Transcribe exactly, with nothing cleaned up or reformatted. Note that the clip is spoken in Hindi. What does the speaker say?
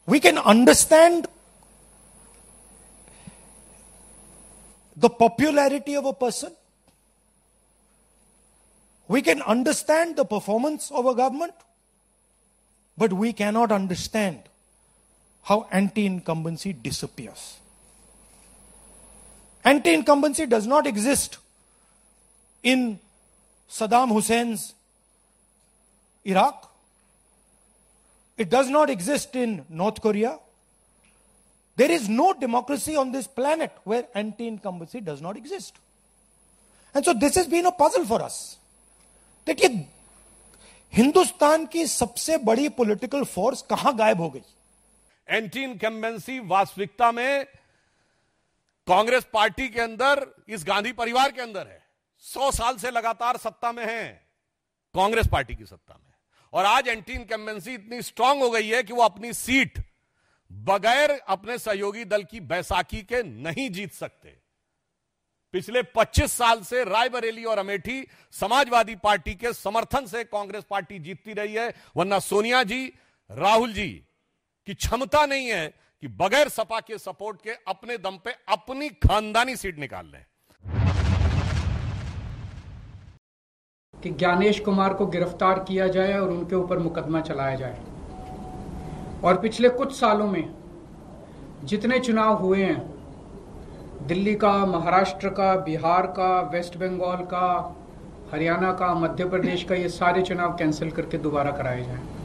We can understand the popularity of a person. We can understand the performance of a government, but we cannot understand how anti-incumbency disappears. Anti-incumbency does not exist in Saddam Hussein's Iraq. It does not exist in North Korea. There is no democracy on this planet where anti-incumbency does not exist. And so this has been a puzzle for us. देखिए, हिंदुस्तान की सबसे बड़ी पॉलिटिकल फोर्स कहां गायब हो गई? एंटी इनकम्बेंसी वास्तविकता में कांग्रेस पार्टी के अंदर, इस गांधी परिवार के अंदर है। सौ साल से लगातार सत्ता में है कांग्रेस पार्टी की सत्ता में, और आज एंटी इनकम्बेंसी इतनी स्ट्रांग हो गई है कि वो अपनी सीट बगैर अपने सहयोगी दल की बैसाखी के नहीं जीत सकते। पिछले पच्चीस साल से रायबरेली और अमेठी समाजवादी पार्टी के समर्थन से कांग्रेस पार्टी जीतती रही है, वरना सोनिया जी, राहुल जी की क्षमता नहीं है कि बगैर सपा के सपोर्ट के अपने दम पे अपनी खानदानी सीट निकाल लें। कि ज्ञानेश कुमार को गिरफ्तार किया जाए और उनके ऊपर मुकदमा चलाया जाए। और पिछले कुछ सालों में जितने चुनाव हुए हैं, दिल्ली का, महाराष्ट्र का, बिहार का, वेस्ट बंगाल का, हरियाणा का, मध्य प्रदेश का, ये सारे चुनाव कैंसिल करके दोबारा कराए जाएं।